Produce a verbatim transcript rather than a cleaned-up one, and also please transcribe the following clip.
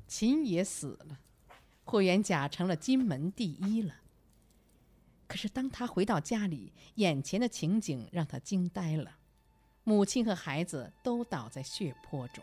秦也死了，霍元甲成了金门第一了。可是当他回到家里，眼前的情景让他惊呆了，母亲和孩子都倒在血泊中。